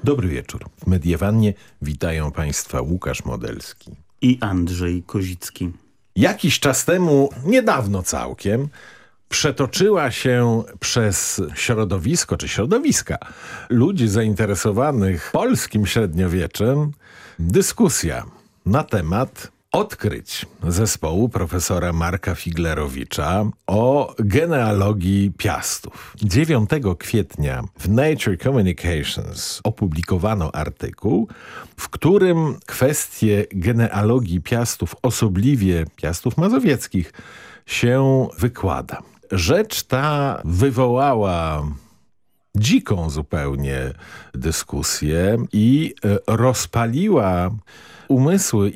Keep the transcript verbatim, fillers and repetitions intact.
Dobry wieczór. W Mediowannie witają Państwa Łukasz Modelski i Andrzej Kozicki. Jakiś czas temu, niedawno całkiem, przetoczyła się przez środowisko, czy środowiska ludzi zainteresowanych polskim średniowieczem dyskusja na temat odkryć zespołu profesora Marka Figlerowicza o genealogii Piastów. dziewiątego kwietnia w Nature Communications opublikowano artykuł, w którym kwestie genealogii Piastów, osobliwie Piastów mazowieckich, się wykłada. Rzecz ta wywołała dziką zupełnie dyskusję i rozpaliła umysły